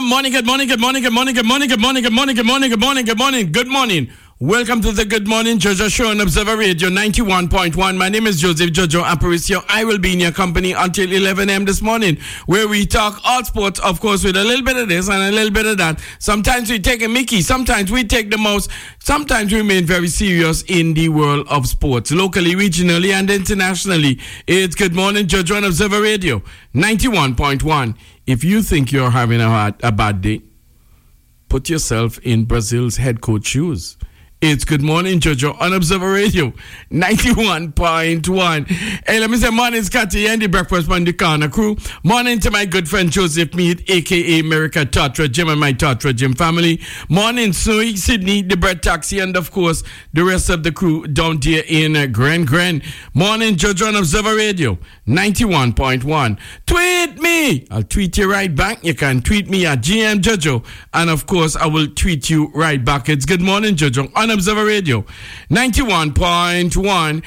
morning. Welcome to the Good Morning Jojo Show on Observer Radio 91.1. My name is Joseph Jojo Aparicio. I will be in your company until 11 a.m. this morning, where we talk all sports, of course, with a little bit of this and a little bit of that. Sometimes we take a Mickey, sometimes we take the most, sometimes we remain very serious in the world of sports, locally, regionally, and internationally. It's Good Morning Jojo on Observer Radio 91.1. If you think you're having a bad day, put yourself in Brazil's head coach shoes. It's Good Morning Jojo on Observer Radio 91.1. Hey, let me say morning, Scotty and the Breakfast on the Corner crew. Morning to my good friend Joseph Mead, a.k.a. America Tatra Jim and my Tatra Jim family. Morning, Sui, Sydney, the Bread Taxi, and of course, the rest of the crew down there in Gren. Morning, Jojo on Observer Radio 91.1. Tweet me. I'll tweet you right back. You can tweet me at GM Jojo. And of course, I will tweet you right back. It's Good Morning Jojo on Observer Radio 91.1.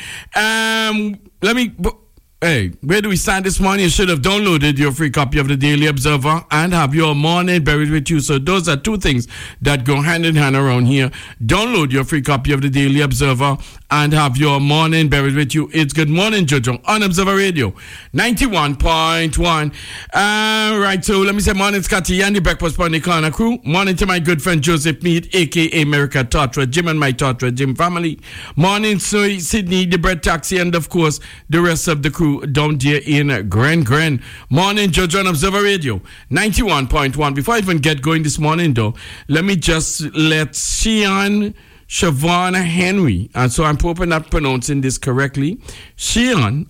Hey, where do we stand this morning? You should have downloaded your free copy of the Daily Observer and have your morning buried with you. So those are two things that go hand in hand around here. Download your free copy of the Daily Observer and have your morning buried with you. It's Good Morning Jojo on Observer Radio 91.1. Right, so let me say morning, Scotty and the Breakfast on the Corner crew. Morning to my good friend Joseph Mead, a.k.a. America Tatra Jim and my Tatra Jim family. Morning, Sydney, the Bread Taxi, and of course, the rest of the crew down there in Gren. Morning, Jojo on Observer Radio 91.1. Before I even get going this morning, though, let me just let Siobhan Henry, and so I'm hoping I'm pronouncing this correctly. Siobhan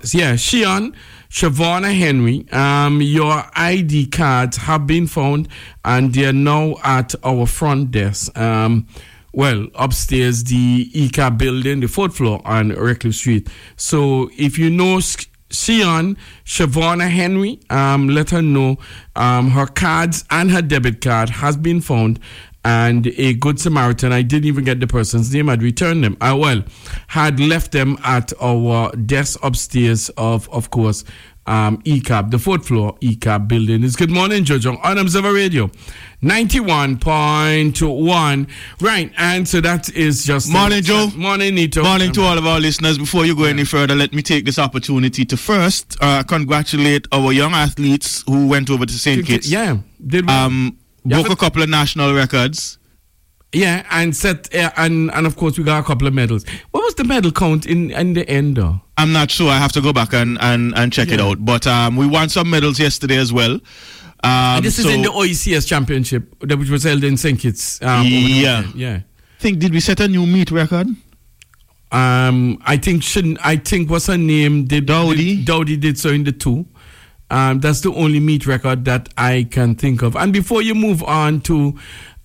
Henry, your ID cards have been found and they're now at our front desk. Upstairs, the ECA building, the fourth floor on Redcliffe Street. So if you know Siobhan Henry, let her know her cards and her debit card has been found. And a good Samaritan, I didn't even get the person's name, I'd returned them. Had left them at our desk upstairs of course, ECAB, the fourth floor ECAB building. It's Good Morning Jojo on Observer Radio 91.1. Right, and so that is just... Morning, Joe. Morning, Nito. Morning to all of our listeners. Before you go any further, let me take this opportunity to first congratulate our young athletes who went over to St. Kitts. Yeah, did we? Broke a couple of national records. Yeah, and and of course we got a couple of medals. What was the medal count in the end, though? I'm not sure. I have to go back and check it out. But we won some medals yesterday as well. And this is in the OECS Championship, which was held in St. Kitts. Yeah. Did we set a new meet record? I think what's her name? Dowdy did so in the 2. That's the only meet record that I can think of. And before you move on to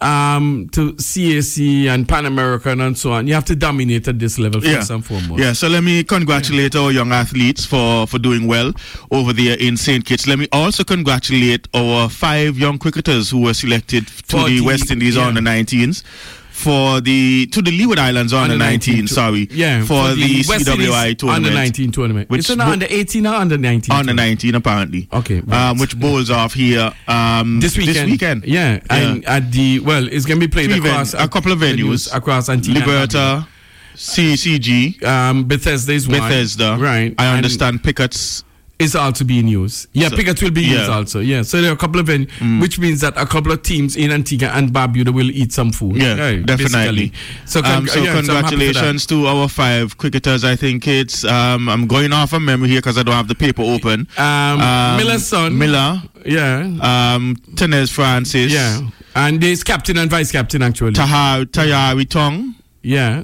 CAC and Pan American and so on, you have to dominate at this level first and foremost. Yeah, so let me congratulate our young athletes for doing well over there in St. Kitts. Let me also congratulate our 5 young cricketers who were selected to the West Indies under 19s. To the Leeward Islands under 19, sorry. Yeah. For the CWI tournament. Under 19 tournament. It's under 18 or under 19? Under 19, apparently. Okay. Right. Which bowls off here this weekend. Yeah. And it's going to be played across a couple of venues. Across Antigua. Liberta, CCG. Bethesda. Right. I understand Pickett's is also being used. Yeah, Pickett will be used also. Yeah, so there are a couple of venues, which means that a couple of teams in Antigua and Barbuda will eat some food. Yeah, definitely. So congratulations to our 5 cricketers. I think it's, I'm going off of memory here because I don't have the paper open. Miller's son. Miller. Yeah. Tenez Francis. Yeah. And there's captain and vice captain actually. Tayari Tong. Yeah.